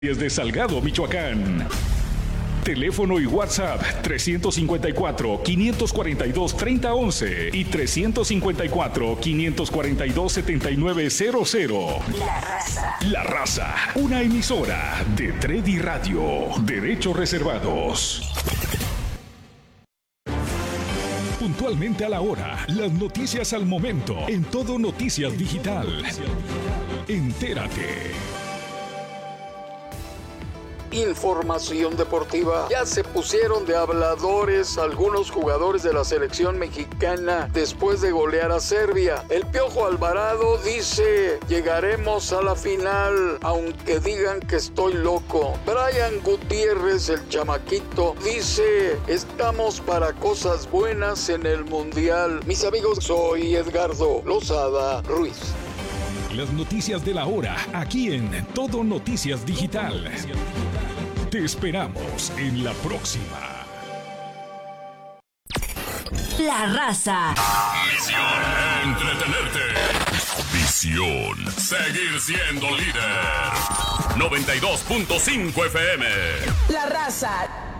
Desde Salgado, Michoacán. Teléfono y WhatsApp 354-542-3011 y 354-542-7900. La Raza. La Raza, una emisora de Tredi Radio. Derechos reservados. Puntualmente a la hora, las noticias al momento, en Todo Noticias Digital. Entérate. Información deportiva. Ya se pusieron de habladores algunos jugadores de la selección mexicana después de golear a Serbia. El Piojo Alvarado dice: llegaremos a la final aunque digan que estoy loco. Brian Gutiérrez, el chamaquito, dice: estamos para cosas buenas en el mundial. Mis amigos, soy Edgardo Lozada Ruiz. Las noticias de la hora, aquí en Todo Noticias Digital. Te esperamos en la próxima. La Raza. Misión: entretenerte. Visión: seguir siendo líder. 92.5 FM. La Raza.